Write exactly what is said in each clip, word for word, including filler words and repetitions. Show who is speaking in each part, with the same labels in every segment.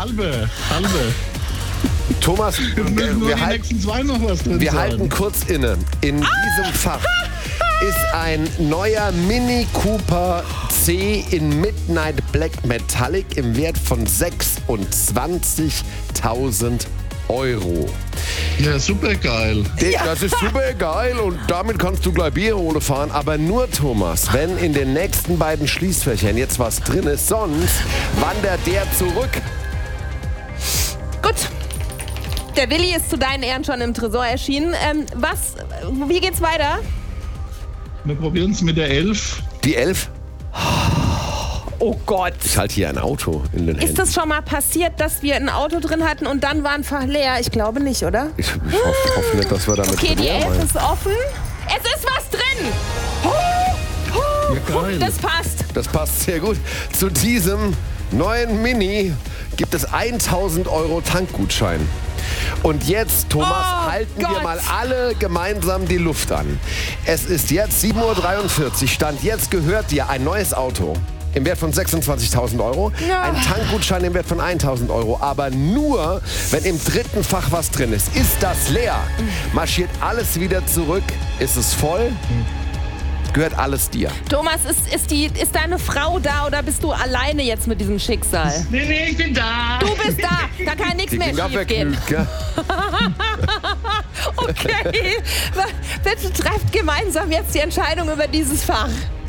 Speaker 1: halbe, halbe.
Speaker 2: Thomas,
Speaker 1: wir,
Speaker 2: wir, halt,
Speaker 1: nächsten zwei noch was drin
Speaker 2: wir
Speaker 1: sein.
Speaker 2: halten kurz inne. In diesem Fach ist ein neuer Mini Cooper C in Midnight Black Metallic im Wert von sechsundzwanzigtausend Euro.
Speaker 1: Ja, super geil.
Speaker 2: Ja. Das ist super geil und damit kannst du gleich Bierhole fahren. Aber nur, Thomas, wenn in den nächsten beiden Schließfächern jetzt was drin ist, sonst wandert der zurück.
Speaker 3: Gut. Der Willi ist zu deinen Ehren schon im Tresor erschienen. Ähm, was, wie geht's weiter?
Speaker 1: Wir probieren es mit der elf.
Speaker 2: Die elf?
Speaker 3: Oh Gott.
Speaker 2: Ich halte hier ein Auto in den Händen.
Speaker 3: Ist das schon mal passiert, dass wir ein Auto drin hatten und dann war ein Fach leer? Ich glaube nicht, oder?
Speaker 2: Ich, ich hoffe, hoffe nicht, dass wir damit
Speaker 3: Okay, die
Speaker 2: verlieren.
Speaker 3: elf ist offen. Es ist was drin.
Speaker 1: Ja, geil.
Speaker 3: Das passt.
Speaker 2: Das passt sehr gut. Zu diesem neuen Mini gibt es tausend Euro Tankgutschein. Und jetzt, Thomas,
Speaker 3: Oh
Speaker 2: halten
Speaker 3: Gott.
Speaker 2: wir mal alle gemeinsam die Luft an. Es ist jetzt sieben Uhr dreiundvierzig. Stand jetzt gehört dir ein neues Auto im Wert von sechsundzwanzigtausend Euro.
Speaker 3: Ja.
Speaker 2: Ein Tankgutschein im Wert von tausend Euro. Aber nur, wenn im dritten Fach was drin ist. Ist das leer? Marschiert alles wieder zurück? Ist es voll? Gehört alles dir.
Speaker 3: Thomas, ist, ist, die, ist deine Frau da oder bist du alleine jetzt mit diesem Schicksal?
Speaker 1: Nee, nee, ich bin da.
Speaker 3: Du bist da. Da kann nichts
Speaker 2: Die
Speaker 3: mehr
Speaker 2: ging
Speaker 3: schief gehen.
Speaker 2: abwegknügt, gell?
Speaker 3: Okay. Bitte trefft gemeinsam jetzt die Entscheidung über dieses Fach.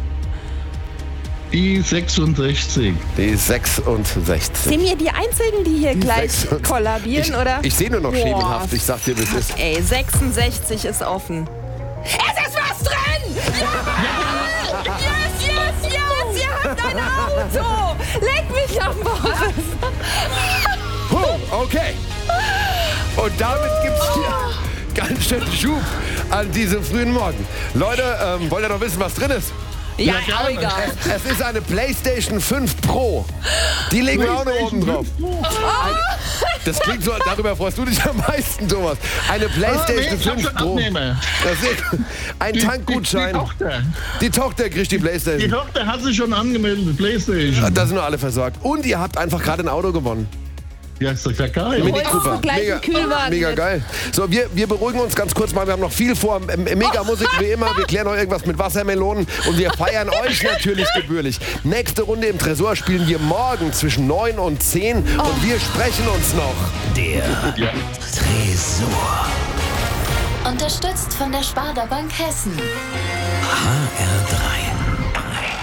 Speaker 1: Die sechsundsechzig.
Speaker 2: Die sechsundsechzig.
Speaker 3: Sind wir die Einzigen, die hier
Speaker 2: Die
Speaker 3: gleich
Speaker 2: sechsundsechzig.
Speaker 3: kollabieren,
Speaker 2: Ich,
Speaker 3: oder?
Speaker 2: ich sehe nur noch
Speaker 3: Boah.
Speaker 2: schemenhaft. Ich sag dir, wie es ist.
Speaker 3: Ey, sechsundsechzig ist offen. Es ist was drin! Ja! Yes, yes, yes! Ihr habt ein Auto! Leg mich am Boden!
Speaker 2: Puh, okay. Und damit gibt's hier ganz schön Schub an diesem frühen Morgen. Leute, ähm, wollt ihr noch wissen, was drin ist?
Speaker 3: Ja,
Speaker 1: Ja,
Speaker 3: auch
Speaker 1: gerne.
Speaker 3: egal.
Speaker 2: Es ist eine PlayStation fünf Pro. Die legen wir auch noch oben drauf. Ein, das klingt so, darüber freust du dich am meisten, Thomas. Eine PlayStation
Speaker 1: Ah, nee, ich hab
Speaker 2: fünf
Speaker 1: schon
Speaker 2: Pro.
Speaker 1: Abnehmer.
Speaker 2: Das ist ein
Speaker 1: Die,
Speaker 2: Tankgutschein.
Speaker 1: Die, die, Tochter.
Speaker 2: Die Tochter kriegt die
Speaker 1: die
Speaker 2: PlayStation.
Speaker 1: Tochter hat sich schon angemeldet, Playstation.
Speaker 2: Da sind nur alle versorgt. Und ihr habt einfach gerade ein Auto gewonnen.
Speaker 1: Ja, ist doch ja geil.
Speaker 2: Mini
Speaker 3: Holst
Speaker 2: Cooper.
Speaker 3: du gleich
Speaker 2: Mega,
Speaker 3: einen Kühlwagen
Speaker 2: mega
Speaker 3: mit?
Speaker 2: geil. So, wir, wir beruhigen uns ganz kurz mal. Wir haben noch viel vor. M- Mega Musik wie immer. Wir klären noch irgendwas mit Wassermelonen. Und wir feiern euch natürlich gebührlich. Nächste Runde im Tresor spielen wir morgen zwischen neun und zehn. Und wir sprechen uns noch.
Speaker 4: Der
Speaker 1: Ja.
Speaker 4: Tresor.
Speaker 5: Unterstützt von der Sparda Bank Hessen.
Speaker 4: H R drei.